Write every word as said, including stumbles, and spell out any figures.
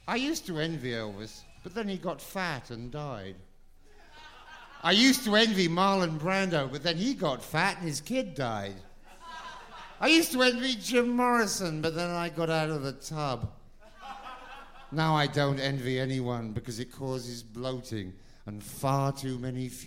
I used to envy Elvis, but then he got fat and died. I used to envy Marlon Brando, but then he got fat and his kid died. I used to envy Jim Morrison, but then I got out of the tub. Now I don't envy anyone because it causes bloating and far too many